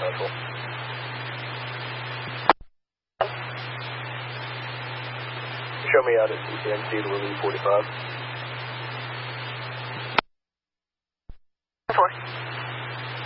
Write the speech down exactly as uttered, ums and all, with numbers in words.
Central. Show me out at C C N C to relieve forty-five. Four.